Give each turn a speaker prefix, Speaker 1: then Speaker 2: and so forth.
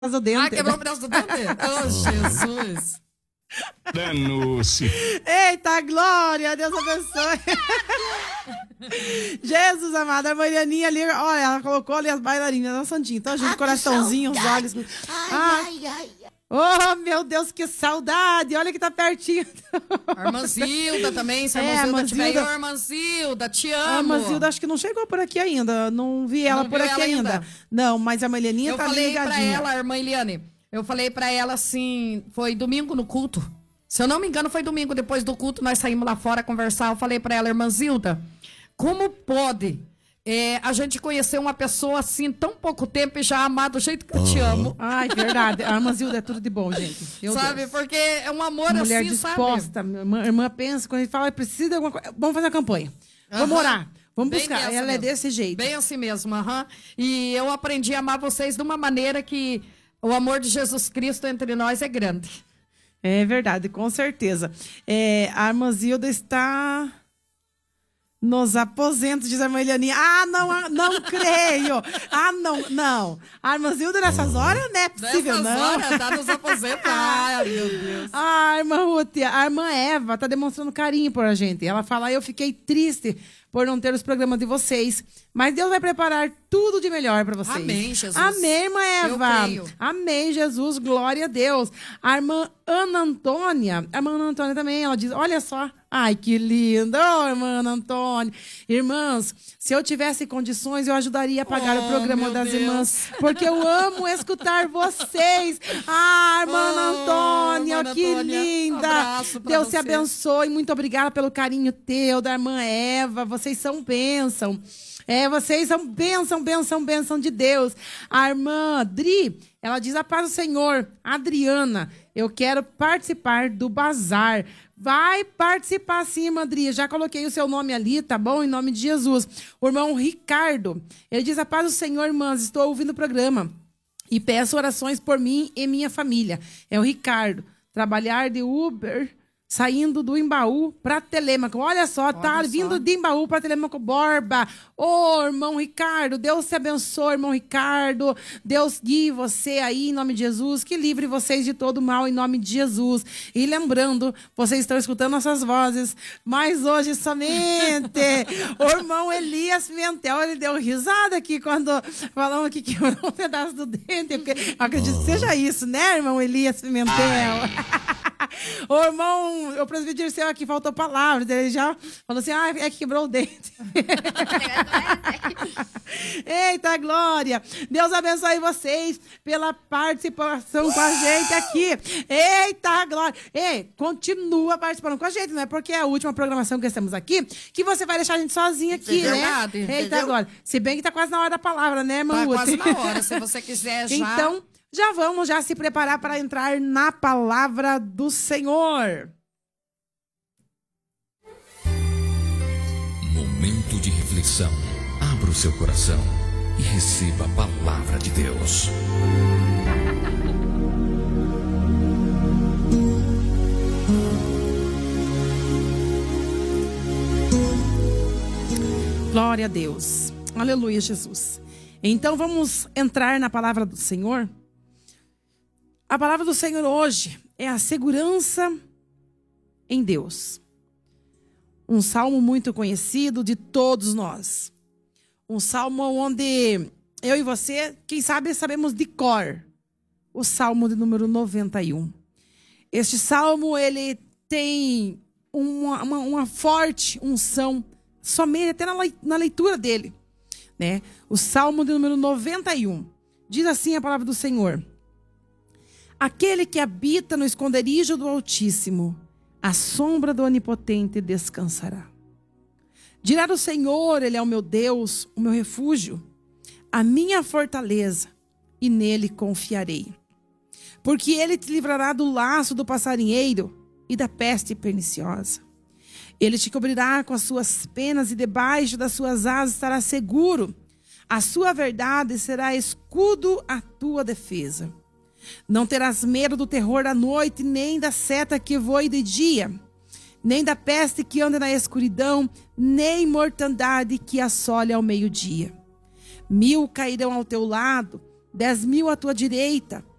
Speaker 1: do dente.
Speaker 2: Quebrou um pedaço do dente? Oh, Jesus.
Speaker 3: Danou-se.
Speaker 1: Eita, glória, Deus abençoe. Jesus amado, a Marianinha ali, olha, ela colocou ali as bailarinas da Santinha. Então, gente, coraçãozinho, os olhos.
Speaker 4: Ai.
Speaker 1: Oh, meu Deus, que saudade. Olha que tá pertinho.
Speaker 2: A irmã Zilda também, se a irmã Zilda tiver aí, irmã Zilda, te amo.
Speaker 1: A irmã Zilda acho que não chegou por aqui ainda. Não vi ela por aqui ainda. Não, mas a Marianinha tá ligadinha.
Speaker 2: Eu falei pra ela, a irmã Eliane, eu falei pra ela assim, foi domingo no culto. Se eu não me engano, foi domingo, depois do culto, nós saímos lá fora conversar. Eu falei pra ela, irmã Zilda, como pode a gente conhecer uma pessoa assim, tão pouco tempo e já amar do jeito que eu te amo?
Speaker 1: Ai, verdade. A irmã Zilda é tudo de bom, gente. Meu
Speaker 2: sabe,
Speaker 1: Deus.
Speaker 2: Porque é um amor
Speaker 1: mulher
Speaker 2: assim,
Speaker 1: disposta.
Speaker 2: sabe?
Speaker 1: A irmã pensa, quando a gente fala, precisa de alguma coisa, vamos fazer a campanha. Vamos orar. Vamos
Speaker 2: Bem
Speaker 1: buscar. Ela
Speaker 2: mesmo.
Speaker 1: é desse jeito.
Speaker 2: Bem assim mesmo, E eu aprendi a amar vocês de uma maneira que o amor de Jesus Cristo entre nós é grande.
Speaker 1: É verdade, com certeza. A irmã Zilda está nos aposentos, diz a irmã Elianinha. Não creio. Não. A irmã Zilda nessas horas não é possível,
Speaker 2: nessas
Speaker 1: não.
Speaker 2: horas, tá nos aposentos. Ai, meu Deus.
Speaker 1: A irmã Ruth, a irmã Eva tá demonstrando carinho por a gente. Ela fala, eu fiquei triste por não ter os programas de vocês. Mas Deus vai preparar tudo de melhor para vocês.
Speaker 2: Amém, Jesus.
Speaker 1: Amém, irmã Eva.
Speaker 2: Eu creio.
Speaker 1: Amém, Jesus. Glória a Deus. A irmã Ana Antônia também, ela diz, olha só. Ai, que linda, irmã Ana Antônia. Irmãs, se eu tivesse condições, eu ajudaria a pagar o programa das irmãs. Porque eu amo escutar vocês. Irmã Ana Antônia,
Speaker 2: Ana
Speaker 1: que
Speaker 2: Antônia,
Speaker 1: linda.
Speaker 2: um abraço pra
Speaker 1: Deus
Speaker 2: você.
Speaker 1: te abençoe. Muito obrigada pelo carinho teu, da irmã Eva. Vocês são bênção. Vocês são bênção de Deus. A irmã Dri, ela diz a paz do Senhor. Adriana, eu quero participar do bazar. Vai participar sim, irmã Dri. Já coloquei o seu nome ali, tá bom? Em nome de Jesus. O irmão Ricardo, ele diz a paz do Senhor, irmãs. Estou ouvindo o programa e peço orações por mim e minha família. É o Ricardo. Trabalhar de Uber, saindo do Embaú para Telêmaco. Olha só, tá vindo de Embaú para Telêmaco Borba. Ô, irmão Ricardo, Deus te abençoe, irmão Ricardo. Deus guie você aí, em nome de Jesus. Que livre vocês de todo mal, em nome de Jesus. E lembrando, vocês estão escutando nossas vozes, mas hoje somente o irmão Elias Pimentel, ele deu risada aqui quando falamos que quebrou um pedaço do dente. Porque acredito que seja isso, né, irmão Elias Pimentel? O irmão, o presbítero seu aqui faltou palavras. Ele já falou assim: é que quebrou o dente. Eita, glória. Deus abençoe vocês pela participação com a gente aqui. Eita, glória. Continua participando com a gente, não é porque é a última programação que estamos aqui que você vai deixar a gente sozinha aqui, né?
Speaker 2: Verdade,
Speaker 1: Eita, glória. Se bem que tá quase na hora da palavra, né, irmã?
Speaker 2: Tá
Speaker 1: Ruth?
Speaker 2: quase na hora, se você quiser já.
Speaker 1: Então, já vamos se preparar para entrar na palavra do Senhor.
Speaker 5: Momento de reflexão. Abra o seu coração e receba a palavra de Deus.
Speaker 1: Glória a Deus. Aleluia, Jesus. Então vamos entrar na palavra do Senhor. A palavra do Senhor hoje é a segurança em Deus. Um salmo muito conhecido de todos nós. Um salmo onde eu e você, quem sabe, sabemos de cor. O salmo de número 91. Este salmo, ele tem uma forte unção, somente até na leitura dele, né? O salmo de número 91. Diz assim a palavra do Senhor: aquele que habita no esconderijo do Altíssimo, à sombra do Onipotente descansará. Dirá do Senhor, Ele é o meu Deus, o meu refúgio, a minha fortaleza, e nele confiarei. Porque Ele te livrará do laço do passarinheiro e da peste perniciosa. Ele te cobrirá com as suas penas e debaixo das suas asas estará seguro. A sua verdade será escudo à tua defesa. Não terás medo do terror da noite, nem da seta que voe de dia, nem da peste que anda na escuridão, nem mortandade que assole ao meio-dia. 1000 cairão ao teu lado 10.000 à tua direita,